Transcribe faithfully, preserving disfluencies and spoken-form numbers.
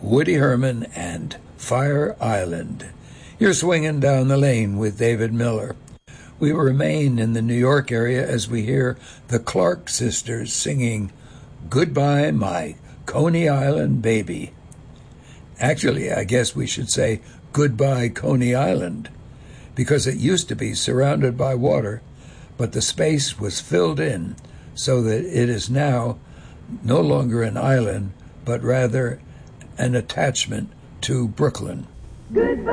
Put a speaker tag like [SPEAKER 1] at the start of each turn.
[SPEAKER 1] Woody Herman and Fire Island. You're swinging down the lane with David Miller. We remain in the New York area as we hear the Clark sisters singing Goodbye, My Coney Island Baby. Actually, I guess we should say Goodbye, Coney Island, because it used to be surrounded by water, but the space was filled in so that it is now no longer an island, but rather an attachment to Brooklyn. Goodbye.